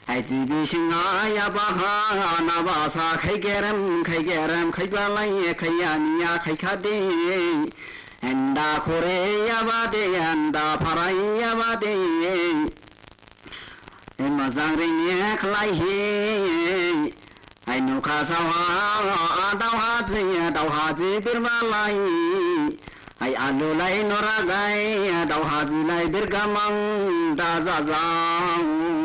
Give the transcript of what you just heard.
ai ti bi sing ya ba ha na ba sa khai geram khai ba lai khai ya ni ya khai kha de anda khore ya ba de anda pharai ya ba de ma zang ring ye khlai he ai nu kha sa ha dau ha ji bir ma lai ai alu lai nora gai dau ha ji lai bir ga mang da za za